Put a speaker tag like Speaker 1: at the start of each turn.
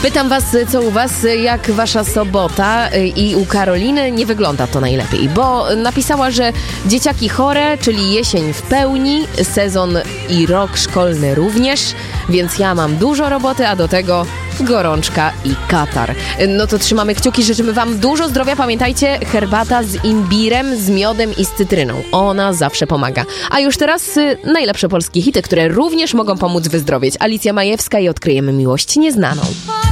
Speaker 1: Pytam was, co u was, jak wasza sobota, i u Karoliny nie wygląda to najlepiej, bo napisała, że dzieciaki chore, czyli jesień w pełni, sezon i rok szkolny również, więc ja mam dużo roboty, a do tego gorączka i katar. No to trzymamy kciuki, życzymy wam dużo zdrowia. Pamiętajcie, herbata z imbirem, z miodem i z cytryną. Ona zawsze pomaga. A już teraz najlepsze polskie hity, które również mogą pomóc wyzdrowieć. Alicja Majewska i Odkryjemy miłość nieznaną.